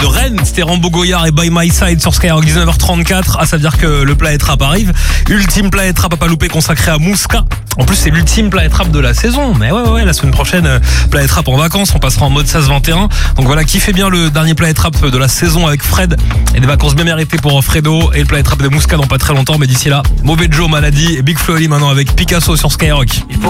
de Rennes. C'était Rambo Goyard et By My Side sur Skyrock 19h34. Ah, ça veut dire que le Planet Rap arrive. Ultime Planet Rap à pas louper consacré à Mouska. En plus, c'est l'ultime Planet Rap de la saison. Mais ouais, la semaine prochaine, Planet Rap en vacances. On passera en mode 16-21. Donc voilà, kiffez bien le dernier Planet Rap de la saison avec Fred. Et des vacances bien méritées pour Fredo. Et le Planet Rap de Mouska dans pas très longtemps. Mais d'ici là, Mauvais Joe, Maladie et Big Flo et Oli maintenant avec Picasso sur Skyrock.